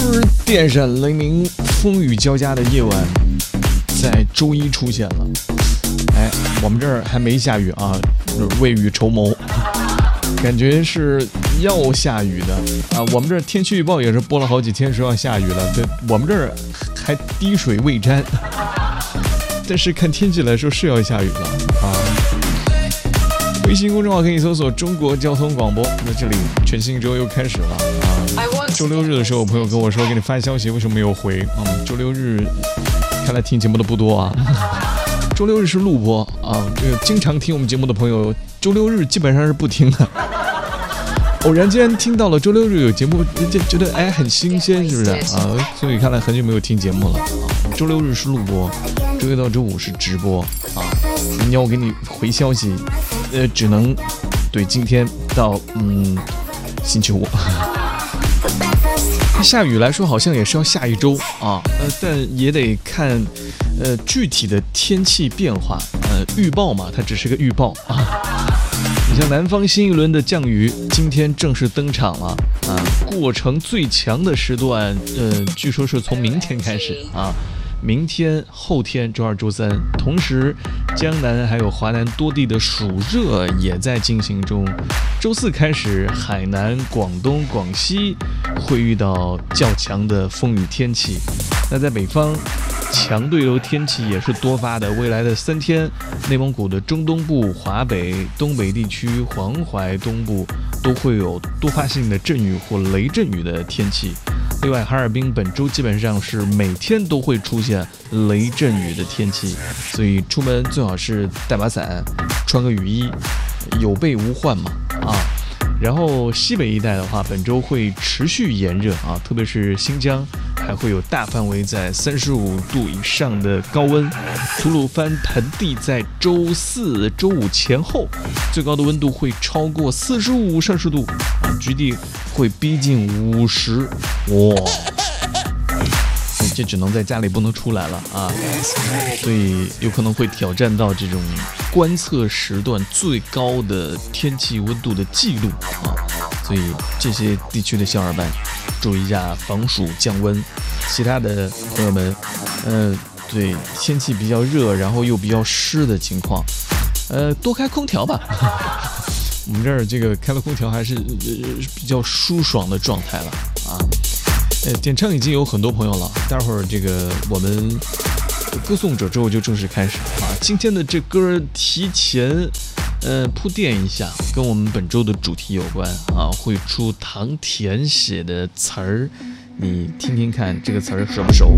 电闪雷鸣、风雨交加的夜晚，在周一出现了。哎，我们这儿还没下雨啊，未雨绸缪，感觉是要下雨的啊。我们这儿天气预报也是播了好几天说要下雨了，对，我们这儿还滴水未沾，但是看天气来说是要下雨了啊。微信公众号可以搜索中国交通广播，那这里全新一周又开始了啊。周六日的时候，朋友跟我说给你发消息，为什么没有回？周六日看来听节目的不多啊。周六日是录播啊，这个经常听我们节目的朋友，周六日基本上是不听的。偶然间听到了周六日有节目，就觉得哎很新鲜，是不是啊？所以看来很久没有听节目了啊。周六日是录播，周一到周五是直播啊。你要我给你回消息，只能对今天到星期五。下雨来说好像也是要下一周啊，但也得看具体的天气变化，预报嘛，它只是个预报啊。你像南方新一轮的降雨今天正式登场了啊，过程最强的时段据说是从明天开始啊，明天后天周二周三，同时江南还有华南多地的暑热也在进行中。周四开始，海南、广东、广西会遇到较强的风雨天气。那在北方，强对流天气也是多发的。未来的3天，内蒙古的中东部、华北、东北地区、黄淮东部都会有多发性的阵雨或雷阵雨的天气。另外，哈尔滨本周基本上是每天都会出现雷阵雨的天气，所以出门最好是带把伞，穿个雨衣，有备无患嘛啊。然后西北一带的话，本周会持续炎热啊，特别是新疆还会有大范围在35度以上的高温。吐鲁番盆地在周4、周5前后，最高的温度会超过45摄氏度啊，局地会逼近50，哇！这只能在家里不能出来了啊，所以有可能会挑战到这种观测时段最高的天气温度的记录啊，所以这些地区的小伙伴注意一下防暑降温。其他的朋友们，对天气比较热，然后又比较湿的情况，多开空调吧。我们这儿这个开了空调还是比较舒爽的状态了啊。点唱已经有很多朋友了，待会儿这个我们歌颂者之后就正式开始啊。今天的这歌提前铺垫一下，跟我们本周的主题有关啊，会出唐田写的词儿，你听听看这个词儿熟不熟？